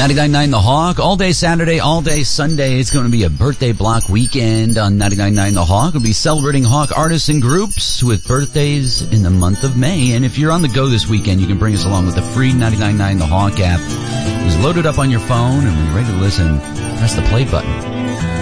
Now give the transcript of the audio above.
99.9 The Hawk, all day Saturday, all day Sunday. It's going to be a birthday block weekend on 99.9 The Hawk. We'll be celebrating Hawk artists and groups with birthdays in the month of May. And if you're on the go this weekend, you can bring us along with the free 99.9 The Hawk app. Just load it up on your phone, and when you're ready to listen, press the play button.